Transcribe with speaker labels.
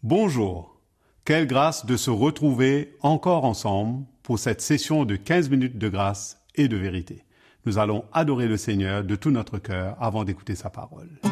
Speaker 1: Bonjour, quelle grâce de se retrouver encore ensemble pour cette session de 15 minutes de grâce et de vérité. Nous allons adorer le Seigneur de tout notre cœur avant d'écouter sa parole.